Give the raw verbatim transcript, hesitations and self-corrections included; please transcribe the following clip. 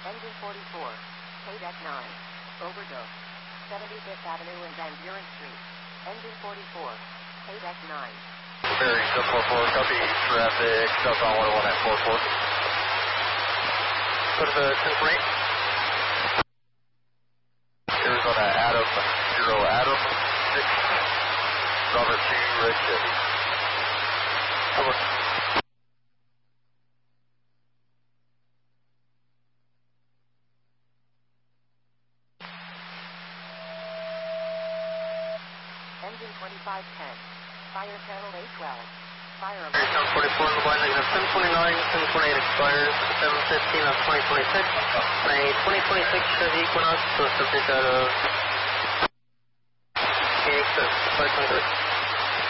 Engine forty-four, K D E C nine, overdose, seventy-fifth Avenue and Van Buren Street. Engine forty-four, K D E C nine. Very seven four four, copy traffic, southbound one oh one at four four. Go to the ten point eight. Arizona Adam, zero Adam, six, Robert two, Red Chevy. Over. Engine twenty-five ten, fire channel A twelve, fire alarm. seven forty-four on the line, negative seven twenty-nine, seven twenty-eight expires, seven fifteen of twenty twenty-six. My twenty twenty-six Chevy Equinox, so subject out of K X five twenty-three.